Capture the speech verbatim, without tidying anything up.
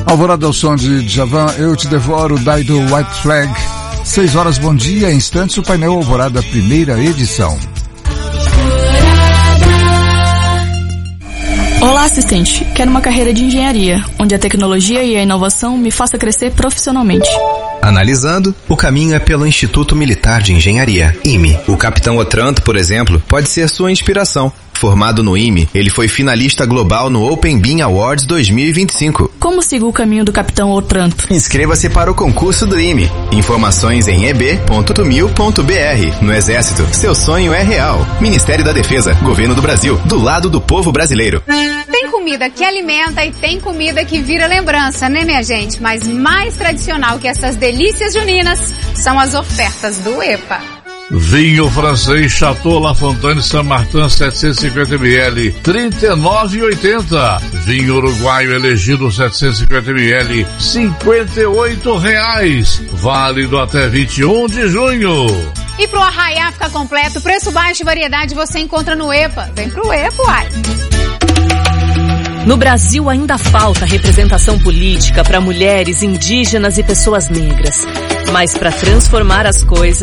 Alvorada ao som de Djavan, Eu Te Devoro, Daido White Flag. Seis horas, bom dia, instantes o painel Alvorada, primeira edição. Olá, assistente. Quero uma carreira de engenharia, onde a tecnologia e a inovação me façam crescer profissionalmente. Analisando, o caminho é pelo Instituto Militar de Engenharia, I M E. O capitão Otranto, por exemplo, pode ser sua inspiração. Formado no I M E, ele foi finalista global no Open Beam Awards dois mil e vinte e cinco. Como sigo o caminho do capitão Otranto? Inscreva-se para o concurso do I M E. Informações em e b ponto mil ponto b r. No Exército, seu sonho é real. Ministério da Defesa, Governo do Brasil, do lado do povo brasileiro. Tem comida que alimenta e tem comida que vira lembrança, né, minha gente? Mas mais tradicional que essas delícias juninas são as ofertas do EPA. Vinho francês Chateau La Fontaine Saint-Martin setecentos e cinquenta mililitros, trinta e nove reais e oitenta centavos. Vinho uruguaio elegido setecentos e cinquenta mililitros, cinquenta e oito reais. Válido até vinte e um de junho. E pro arraiar ficar completo, preço baixo e variedade você encontra no EPA. Vem pro EPA, uai. No Brasil ainda falta representação política para mulheres, indígenas e pessoas negras. Mas para transformar as coisas,